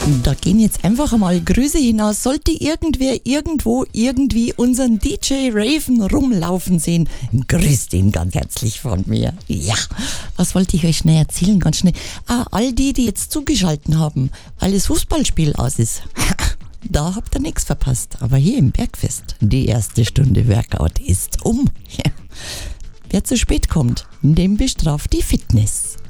Da gehen jetzt einfach mal Grüße hinaus. Sollte irgendwer irgendwo irgendwie unseren DJ Raven rumlaufen sehen, grüßt ihn ganz herzlich von mir. Ja, was wollte ich euch schnell erzählen? Ganz schnell. All die jetzt zugeschalten haben, weil das Fußballspiel aus ist. Da habt ihr nichts verpasst. Aber hier im Bergfest, die erste Stunde Workout ist um. Ja. Wer zu spät kommt, dem bestraft die Fitness.